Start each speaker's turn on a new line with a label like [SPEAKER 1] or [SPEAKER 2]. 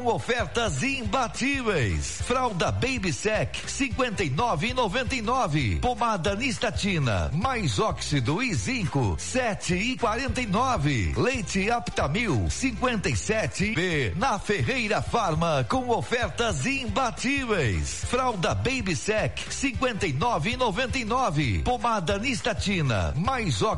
[SPEAKER 1] com ofertas imbatíveis. Fralda Baby Sec 59,99. Pomada Nistatina mais óxido e zinco 7,49. Leite Aptamil 57B na Ferreira Farma com ofertas imbatíveis. Fralda Baby Sec 59,99. Pomada Nistatina mais óxido